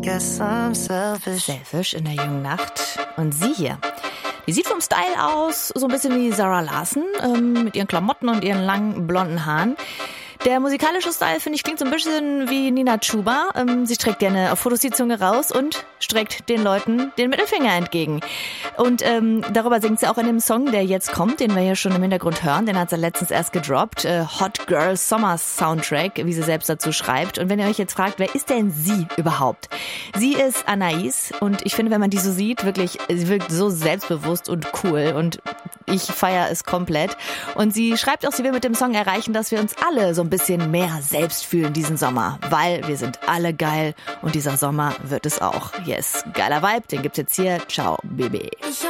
Guess I'm selfish. Selfish in der jungen Nacht. Und sie hier, die sieht vom Style aus so ein bisschen wie Zara Larsson, mit ihren Klamotten und ihren langen blonden Haaren. Der musikalische Style, finde ich, klingt so ein bisschen wie Nina Chuba. Sie streckt gerne auf Fotos die Zunge raus und streckt den Leuten den Mittelfinger entgegen. Und darüber singt sie auch in dem Song, der jetzt kommt, den wir hier schon im Hintergrund hören. Den hat sie letztens erst gedroppt. Hot Girl Summer Soundtrack, wie sie selbst dazu schreibt. Und wenn ihr euch jetzt fragt, wer ist denn sie überhaupt? Sie ist Anais und ich finde, wenn man die so sieht, wirklich, sie wirkt so selbstbewusst und cool und ich feiere es komplett. Und sie schreibt auch, sie will mit dem Song erreichen, dass wir uns alle so ein bisschen mehr selbst fühlen diesen Sommer, weil wir sind alle geil und dieser Sommer wird es auch. Yes, geiler Vibe, den gibt's jetzt hier. Ciao, Baby. Ich